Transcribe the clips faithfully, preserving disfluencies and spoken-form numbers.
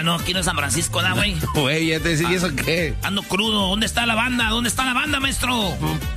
Ah, no, aquí no es San Francisco, ¿da, güey? Güey, ya te decía, ¿y eso qué? Ando crudo. ¿Dónde está la banda? ¿Dónde está la banda, maestro?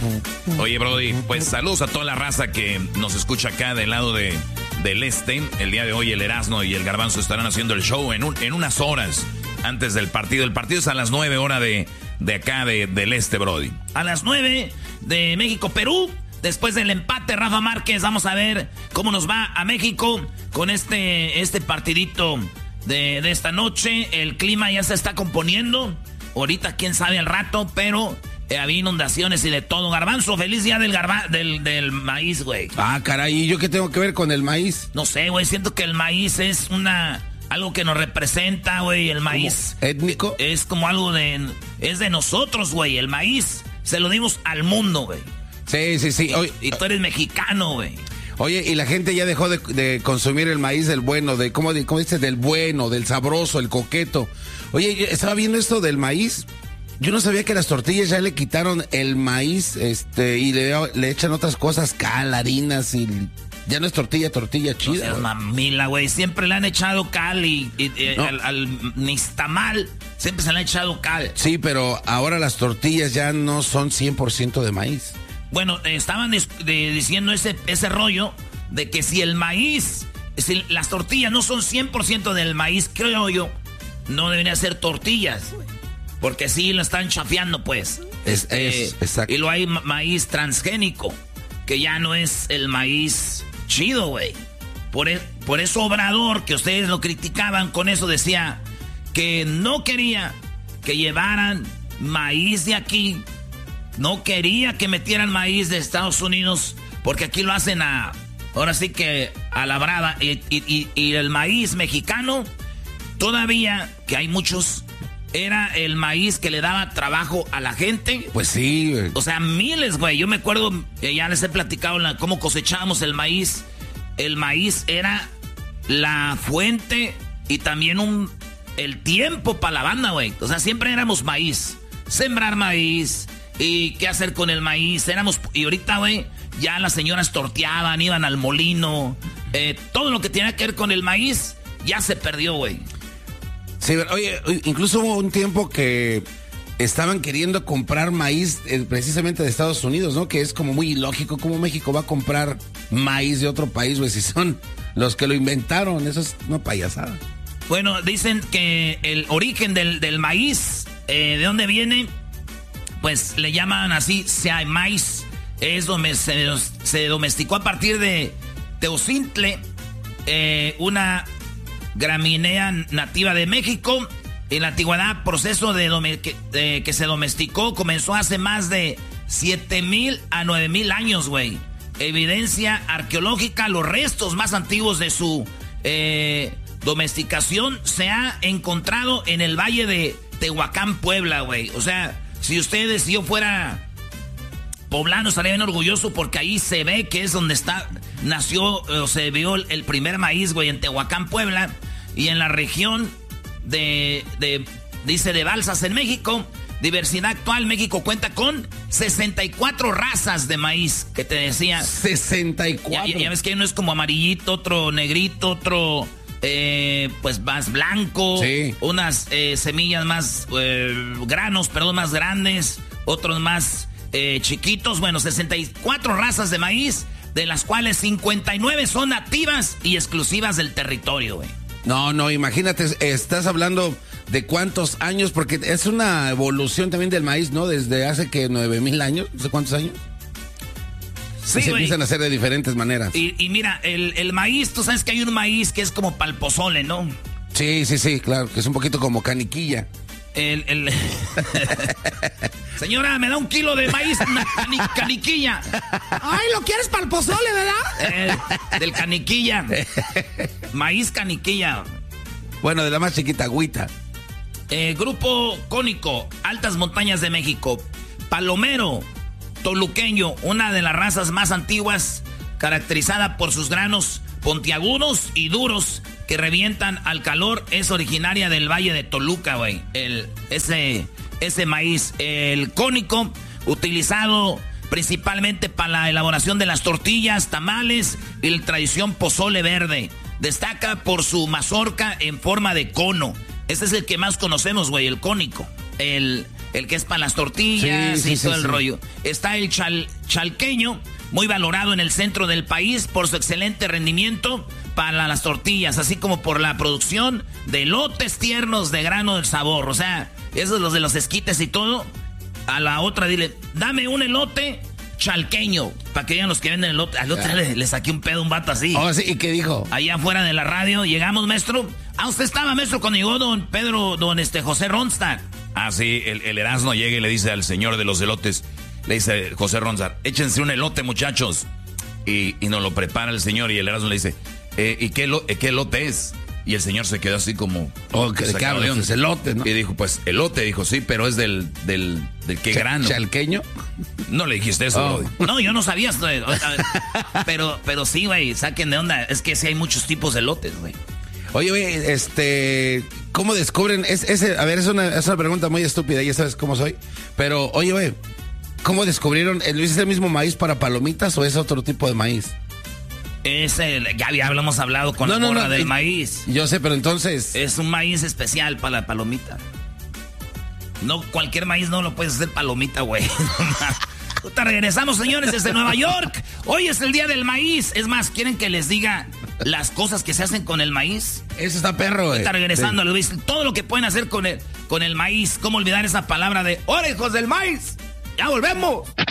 Oye, Brody, pues saludos a toda la raza que nos escucha acá del lado de, del este. El día de hoy el Erasmo y el Garbanzo estarán haciendo el show en, un, en unas horas antes del partido. El partido es a las nueve hora de, de acá de, del este, Brody. A las nueve de México-Perú. Después del empate, Rafa Márquez, vamos a ver cómo nos va a México con este, este partidito de, de esta noche. El clima ya se está componiendo. Ahorita, quién sabe al rato, pero eh, había inundaciones y de todo. Garbanzo, feliz día del, garba, del, del maíz, güey. Ah, caray, ¿y yo qué tengo que ver con el maíz? No sé, güey, siento que el maíz es una... algo que nos representa, güey, el maíz. ¿Étnico? Es como algo de... es de nosotros, güey, el maíz. Se lo dimos al mundo, güey. Sí, sí, sí. Oye, y, y tú eres mexicano, güey. Oye, y la gente ya dejó de, de consumir el maíz del bueno, de ¿cómo, de, cómo dices? Del bueno, del sabroso, el coqueto. Oye, yo estaba viendo esto del maíz. Yo no sabía que las tortillas ya le quitaron el maíz, este, y le, le echan otras cosas, cal, harinas, y ya no es tortilla, tortilla chida. No seas mamila, güey. Siempre le han echado cal y, y, y no. al, al nixtamal siempre se le ha echado cal. Sí, pero ahora las tortillas ya no son cien por ciento de maíz. Bueno, eh, estaban de, de, diciendo ese, ese rollo de que si el maíz, si las tortillas no son cien por ciento del maíz, creo yo, no deberían ser tortillas. Porque sí lo están chafeando, pues. Es, eh, es, exacto. Y lo hay ma- maíz transgénico, que ya no es el maíz chido, güey. Por, e- por eso Obrador, que ustedes lo criticaban con eso, decía que no quería que llevaran maíz de aquí. No quería que metieran maíz de Estados Unidos, porque aquí lo hacen a, ahora sí que a la brava. Y, y, y el maíz mexicano, todavía, que hay muchos, era el maíz que le daba trabajo a la gente. Pues sí, güey. O sea, miles, güey. Yo me acuerdo, ya les he platicado la, cómo cosechábamos el maíz. El maíz era la fuente y también un, el tiempo para la banda, güey. O sea, siempre éramos maíz. Sembrar maíz. ¿Y qué hacer con el maíz? Éramos, y ahorita, güey, ya las señoras torteaban, iban al molino. Eh, todo lo que tenía que ver con el maíz ya se perdió, güey. Sí, oye, incluso hubo un tiempo que estaban queriendo comprar maíz eh, precisamente de Estados Unidos, ¿no? Que es como muy ilógico. ¿Cómo México va a comprar maíz de otro país, güey? Si son los que lo inventaron, eso es una payasada. Bueno, dicen que el origen del, del maíz, eh, ¿de dónde viene? Pues le llaman así, sea maíz, es donde se, se domesticó a partir de Teocintle, eh, una gramínea nativa de México. En la antigüedad, proceso de, dome, que, de que se domesticó comenzó hace más de siete mil a nueve mil años, güey. Evidencia arqueológica, los restos más antiguos de su eh, domesticación se ha encontrado en el valle de Tehuacán, Puebla, güey. O sea, si ustedes, si yo fuera poblano, estaría bien orgulloso porque ahí se ve que es donde está, nació o se vio el, el primer maíz, güey, en Tehuacán, Puebla. Y en la región de, de, dice, de Balsas, en México. Diversidad actual, México cuenta con sesenta y cuatro razas de maíz, que te decía. sesenta y cuatro. Ya, ya ves que uno es como amarillito, otro negrito, otro... Eh, pues más blanco, sí. Unas eh, semillas más, eh, granos, perdón, más grandes, otros más eh, chiquitos. Bueno, sesenta y cuatro razas de maíz, de las cuales cincuenta y nueve son nativas y exclusivas del territorio, güey. No, no, imagínate, estás hablando de cuántos años, porque es una evolución también del maíz, ¿no? Desde hace que nueve mil años, no sé cuántos años. Sí, se empiezan a hacer de diferentes maneras. Y, y mira, el, el maíz, tú sabes que hay un maíz que es como pal pozole, ¿no? Sí, sí, sí, claro, que es un poquito como caniquilla. El, el... Señora, me da un kilo de maíz, una cani, caniquilla. Ay, ¿lo quieres para el pozole, verdad? Eh, del caniquilla. Maíz caniquilla. Bueno, de la más chiquita, agüita. Eh, grupo Cónico, Altas Montañas de México. Palomero toluqueño, una de las razas más antiguas, caracterizada por sus granos pontiagudos y duros que revientan al calor, es originaria del Valle de Toluca, güey. El ese ese maíz, el cónico, utilizado principalmente para la elaboración de las tortillas, tamales y la tradición pozole verde. Destaca por su mazorca en forma de cono, Este es el que más conocemos, güey, el cónico. El, el que es para las tortillas sí, y sí, todo sí, el sí. rollo. Está el chal, chalqueño, muy valorado en el centro del país por su excelente rendimiento para las tortillas, así como por la producción de elotes tiernos de grano del sabor. O sea, esos los de los esquites y todo. A la otra dile, dame un elote chalqueño, para que vean los que venden elote. Al otro le, le saqué un pedo un vato así. Oh, sí, ¿y qué dijo? Allá afuera de la radio, llegamos, maestro. Ah, usted estaba, maestro, cuando llegó don Pedro, don este José Ronstadt. Ah, sí, el, el Erasmo llega y le dice al señor de los elotes, le dice José Ronstadt, échense un elote, muchachos. Y, y nos lo prepara el señor y el Erasmo le dice, eh, ¿y qué, lo, qué elote es? Y el señor se quedó así como... Oh, ¿de qué hablas? Es elote, ¿no? Y dijo, pues, elote. Dijo, sí, pero es del... del, del ¿qué Ch- grano? ¿Chalqueño? No le dijiste eso, oh. No, yo no sabía. Pero, pero sí, güey, saquen de onda. Es que sí hay muchos tipos de elotes, güey. Oye, güey, este... ¿Cómo descubren? Es, ese, a ver, es una, es una pregunta muy estúpida, ya sabes cómo soy. Pero, oye, güey, ¿cómo descubrieron? ¿Es el mismo maíz para palomitas o es otro tipo de maíz? Es el, ya, ya hablamos hablado con no, la morra no, no, del eh, maíz. Yo sé, pero entonces... Es un maíz especial para la palomita. No, cualquier maíz no lo puedes hacer palomita, güey. Te regresamos, señores, desde Nueva York. Hoy es el día del maíz. Es más, ¿quieren que les diga las cosas que se hacen con el maíz? Eso está perro, güey. Está regresando, sí. Les voy a decir todo lo que pueden hacer con el, con el maíz. ¿Cómo olvidar esa palabra de orejos del maíz? ¡Ya volvemos!